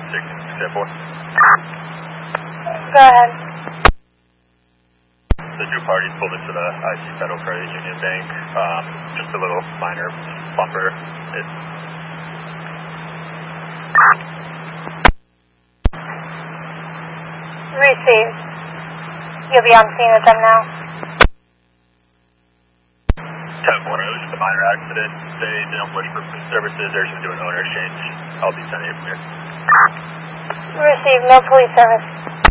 674. Go ahead. The two parties pulled into the IC Federal Credit Union Bank. Just a little minor bumper. Received. You'll be on scene with them now. 10-4, it was just a minor accident. They didn't wait for police services. They're just doing owner exchange. I'll be sending it from here. Received. No police service.